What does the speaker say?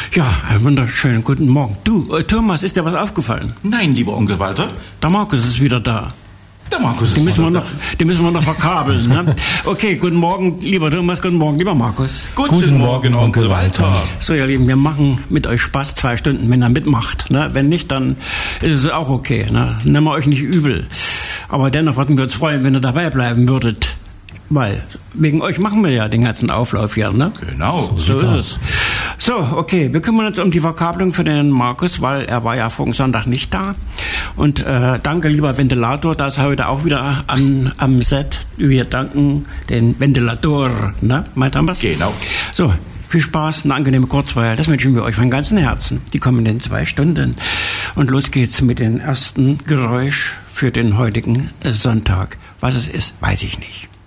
Ja, einen wunderschönen guten Morgen. Du, Thomas, ist dir was aufgefallen? Nein, lieber Onkel Walter. Der Markus ist wieder da. Der Markus Den ist müssen wir wieder noch, den müssen wir noch verkabeln. Ne? Okay, guten Morgen, lieber Thomas, guten Morgen, lieber Markus. da. Guten Morgen, Onkel Walter. So, ihr Lieben, wir machen mit euch Spaß 2 Stunden, wenn ihr mitmacht. Ne? Wenn nicht, dann ist es auch okay. Ne? Nehmen wir euch nicht übel. Aber dennoch würden wir uns freuen, wenn ihr dabei bleiben würdet. Weil wegen euch machen wir ja den ganzen Auflauf hier, ne? Genau. So ist es. So, okay, wir kümmern uns um die Verkabelung für den Markus, weil er war ja vorigen Sonntag nicht da. Und danke, lieber Ventilator, da ist heute auch wieder am Set. Wir danken den Ventilator, ne? Meint ihr was? Genau. So, viel Spaß, eine angenehme Kurzweil. Das wünschen wir euch von ganzem Herzen. Die kommenden 2 Stunden. Und los geht's mit dem ersten Geräusch für den heutigen Sonntag. Was es ist, weiß ich nicht.